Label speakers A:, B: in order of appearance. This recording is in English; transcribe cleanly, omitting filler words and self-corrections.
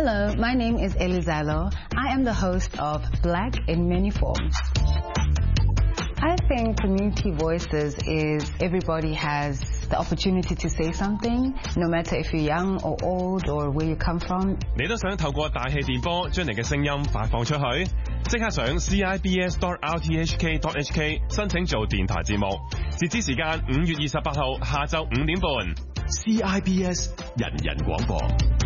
A: Hello, my name is Elizalo. I am the host of Black in Many Forms. I think community voices is everybody has the opportunity to say something, no matter if you're young or old or where you come from.
B: 你都想透過大氣電波將你嘅聲音發放出去？即刻上 CIBS.RTHK.HK 申請做電台節目，截止時間5月28號下晝5點半。
C: CIBS 人人廣播。